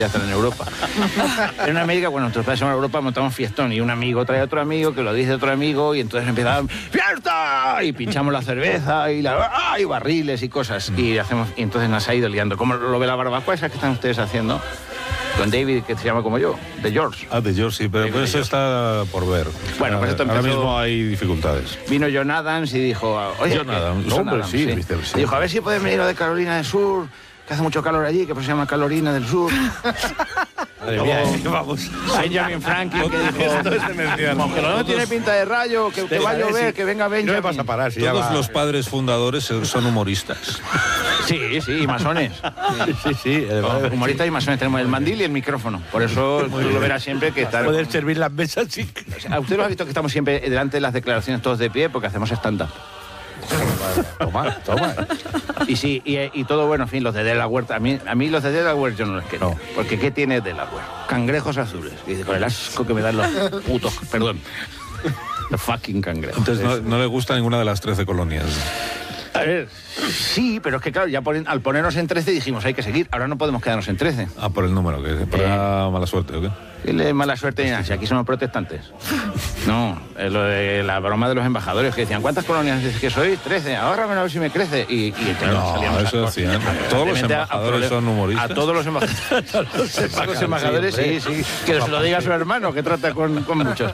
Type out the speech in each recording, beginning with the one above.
ya están en Europa. En América, bueno, nosotros pasamos a Europa, montamos fiestón y un amigo trae a otro amigo que lo dice otro amigo y entonces empezaban ¡fiesta! Y pinchamos la cerveza y barriles y cosas y entonces nos ha ido liando. ¿Cómo lo ve la barbacoa esa que están ustedes haciendo? Con David, que se llama como yo, de George. Ah, de George, sí, pero David eso está por ver. Bueno, pues esto ahora empezó... mismo hay dificultades. Vino John Adams y dijo... Oye, John Adams, John hombre, Adams, sí, sí. Mr. Sí. Dijo, a ver si pueden venir de Carolina del Sur, que hace mucho calor allí, que pues se llama Carolina del Sur. Madre mía, vamos. Benjamin Franklin, que dijo... Esto es demencial. Como que no tiene pinta de rayo, que va a llover, que venga Benjamin. No me vas a parar, si todos los padres fundadores son humoristas. Sí, y masones. Sí. Humoristas y masones. Tenemos el mandil y el micrófono. Por eso tú lo verás siempre que está... Poder servir las mesas, sí. ¿A usted lo ha visto que estamos siempre delante de las declaraciones todos de pie porque hacemos stand-up? Toma. Y sí, y todo bueno, en fin, los de Delaware, a mí los de Delaware yo no les quiero. No. Porque ¿qué tiene Delaware? Cangrejos azules. Y dice, con el asco que me dan los putos, perdón, los fucking cangrejos. Entonces no le gusta ninguna de las 13 colonias. A ver, sí, pero es que claro, ya al ponernos en 13 dijimos, hay que seguir, ahora no podemos quedarnos en 13. Ah, por el número, que por la mala suerte, ¿o qué? Dile mala suerte ni nada, si aquí somos protestantes. No, es lo de la broma de los embajadores que decían, ¿cuántas colonias dices que sois? 13, ahórrame a ver si me crece. Y claro, No, salíamos eso decían. Todos los embajadores son humoristas. A todos los embajadores. A los embajadores, sí. Que se lo diga a su hermano, que trata con muchos.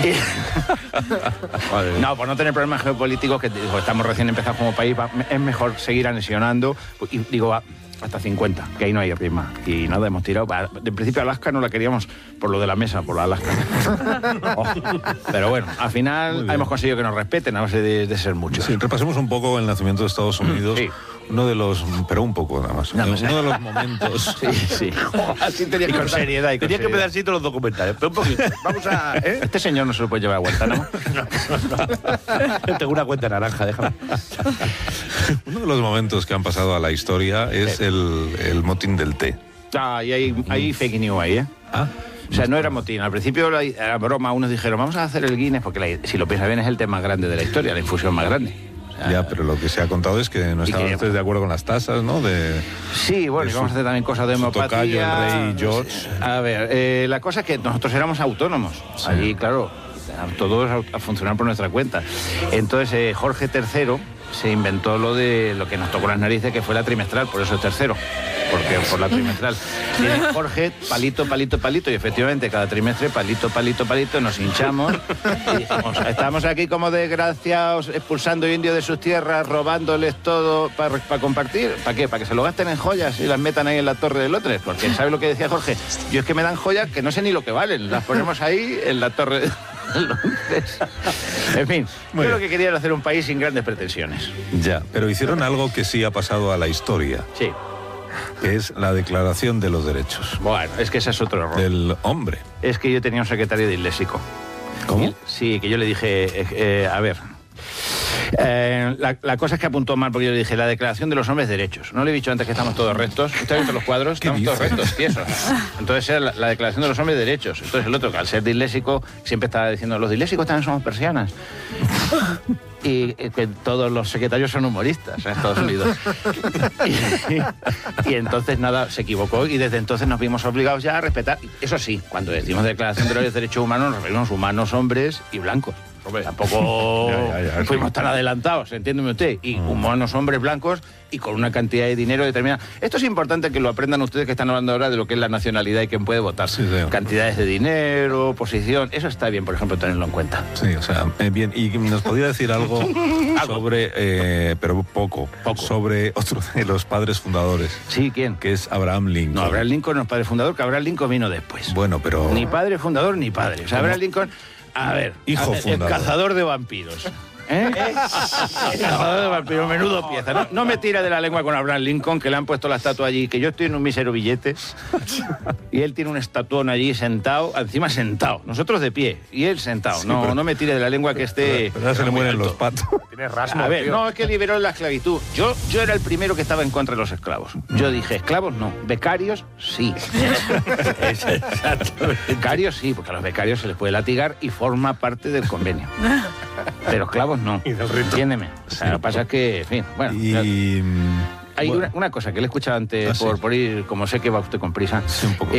No, por no tener problemas geopolíticos, que digo, estamos recién empezados como país, es mejor seguir anexionando. Y digo, hasta 50, que ahí no hay prima. Y nada, hemos tirado. De principio Alaska no la queríamos por lo de la mesa, por la Alaska. Pero bueno, al final hemos conseguido que nos respeten, a base de ser muchos. Sí, repasemos un poco el nacimiento de Estados Unidos. Sí. Uno de los... Pero un poco nada más. Uno de los momentos... Sí. Así tenía que con empezar. seriedad. Tenía que empezar así todos los documentales. Pero un poquito. Vamos a... Este señor no se lo puede llevar a Guantánamo. Tengo una cuenta naranja, déjame. Uno de los momentos que han pasado a la historia es el motín del té. Y hay fake news ahí, ¿eh? Ah. O sea, no era motín. Al principio era broma. Unos dijeron, vamos a hacer el Guinness, porque si lo piensas bien es el té más grande de la historia, la infusión más grande. Ya, pero lo que se ha contado es que no estaban ustedes de acuerdo con las tasas, ¿no? Sí, bueno, y vamos a hacer también cosas de su tocayo, homeopatía. el rey George. A ver, la cosa es que nosotros éramos autónomos. Sí. Allí, claro, todos a funcionar por nuestra cuenta. Entonces, Jorge III se inventó lo que nos tocó las narices, que fue la trimestral, por eso es tercero. Porque por la trimestral. Tiene Jorge, palito, y efectivamente cada trimestre, palito, nos hinchamos y dijimos, estamos aquí como desgraciados, expulsando indios de sus tierras, robándoles todo para compartir. ¿Para qué? ¿Para que se lo gasten en joyas y las metan ahí en la Torre de Londres? Porque ¿sabe lo que decía Jorge? Yo es que me dan joyas que no sé ni lo que valen, las ponemos ahí en la Torre de Londres. En fin, yo lo que quería era hacer un país sin grandes pretensiones. Ya, pero hicieron algo que sí ha pasado a la historia. Sí. Que es la Declaración de los Derechos. Bueno, es que ese es otro error. Del hombre. Es que yo tenía un secretario disléxico. ¿Cómo? Sí, que yo le dije, a ver, la cosa es que apuntó mal, porque yo le dije, la Declaración de los Hombres Derechos. ¿No le he dicho antes que estamos todos rectos? ¿Usted ha visto los cuadros? Estamos todos rectos, tiesos. Entonces era la Declaración de los Hombres Derechos. Entonces el otro, que al ser disléxico, siempre estaba diciendo, los dislésicos también somos persianas. Y que todos los secretarios son humoristas en Estados Unidos. Y entonces nada, se equivocó y desde entonces nos vimos obligados ya a respetar. Eso sí, cuando decimos Declaración de los Derechos Humanos, nos referimos humanos, hombres y blancos. Hombre, tampoco fuimos tan adelantados, entiéndeme usted. Y humanos, hombres blancos y con una cantidad de dinero determinada. Esto es importante que lo aprendan ustedes que están hablando ahora de lo que es la nacionalidad y quién puede votar. Sí, sí. Cantidades de dinero, posición, eso está bien, por ejemplo, tenerlo en cuenta. Sí, o sea, bien. ¿Y nos podría decir algo sobre, pero poco, sobre otro de los padres fundadores? Sí, ¿quién? Que es Abraham Lincoln. No, Abraham Lincoln no es padre fundador, que Abraham Lincoln vino después. Bueno, pero... Ni padre fundador ni padre. O sea, Abraham Lincoln, a ver, hijo fundador. El cazador de vampiros. El cazador de vampiros, menudo pieza. No me tira de la lengua con Abraham Lincoln, que le han puesto la estatua allí, que yo estoy en un mísero billete, y él tiene un estatuón allí sentado, encima sentado, nosotros de pie, y él sentado. No me tire de la lengua que esté... Pero ya se le mueren los patos. Tiene rasgo, A ver, tío. no, es que liberó la esclavitud. Yo era el primero que estaba en contra de los esclavos. Yo dije, esclavos no, becarios sí. Becarios sí, porque a los becarios se les puede latigar y forma parte del convenio. Pero esclavos no. Y del rito. Entiéndeme. O sea, lo que pasa es que, en fin, bueno. Y... hay una cosa que le he escuchado antes sí. por ir, como sé que va usted con prisa. Sí, un poco.